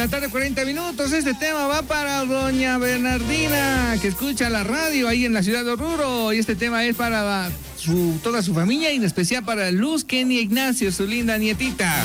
la tarde, 40 minutos. Este tema va para doña Bernardina, que escucha la radio ahí en la ciudad de Oruro. Y este tema es para toda su familia y en especial para Luz, Kenny e Ignacio, su linda nietita.